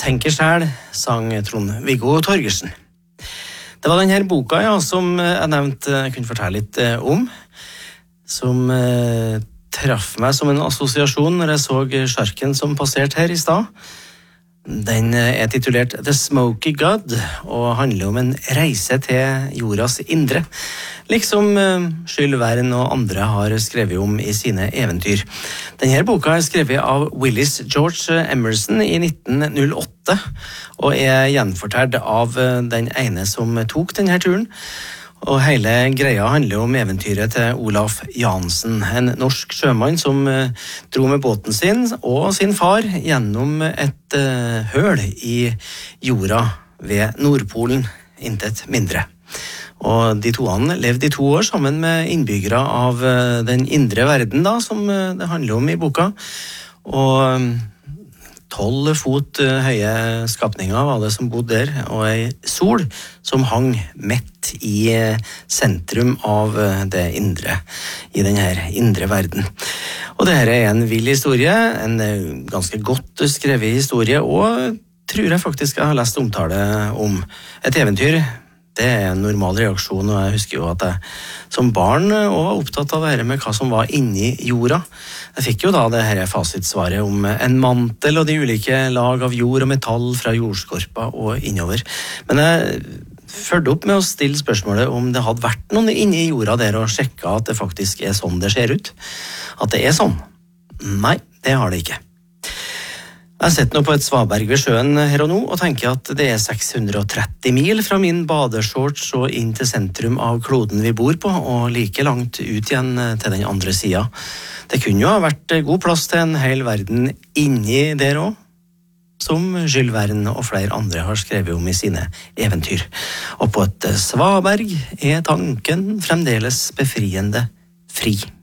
Tenker selv, sang Trond-Viggo Torgersen. Det var denne boka, ja, som jeg nevnte, jeg kunne fortelle litt om, som traff meg som en assosiasjon når jeg så sjarken som passerte her i stad. Den titulert The Smoky God, og handler om en reise til jordas indre, liksom Jules Verne og andre har skrevet om i sine eventyr. Denne boka skrevet av Willis George Emerson i 1908, og gjenfortalt av den ene som tok denne turen. Og hele greia handler om eventyret til Olaf Jansen, en norsk sjømann som dro med båten sin og sin far gjennom et høl i jorda ved Nordpolen, intet mindre. Og de toene levde i 2 år sammen med innbyggere av den indre verden, da, som det handler om i boka. Og 12 fot høye skapninger var det som bodde der, og en sol som hang midt i sentrum av det indre, i denne indre verden. Og dette en vill historie, en ganske godt skrevet historie, og tror jeg faktisk jeg har lest omtale om et eventyr. Det en normal reaksjon, og jeg husker jo at jeg som barn var opptatt av det her med hva som var inni jorda. Jeg fikk jo da det her fasitsvaret om en mantel og de ulike lag av jord og metall fra jordskorpa og innover. Men jeg følte opp med å stille spørsmålet om det hadde vært noen inni jorda der og sjekket at det faktisk sånn det ser ut. At det sånn. Nei, det har det ikke. Jeg sitter nå på et svaberg ved sjøen her og nå, og tenker at det 630 mil fra min badeshorts og inn til sentrum av kloden vi bor på, og like langt ut igjen til den andre siden. Det kunne jo ha vært god plass til en hel verden inni der også, som Jules Verne og flere andre har skrevet om i sine eventyr. Og på et svaberg tanken fremdeles befriende fri.